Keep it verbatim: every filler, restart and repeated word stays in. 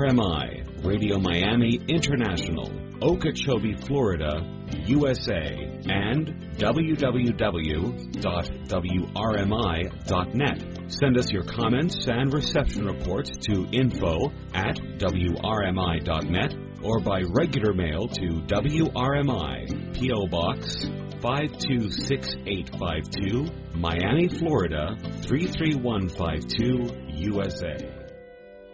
R M I, Radio Miami International, Okeechobee, Florida, U S A, and w w w dot w r m i dot net. Send us your comments and reception reports to info at w r m i dot net or by regular mail to W R M I, P O. Box five two six eight five two, Miami, Florida three three one five two, U S A.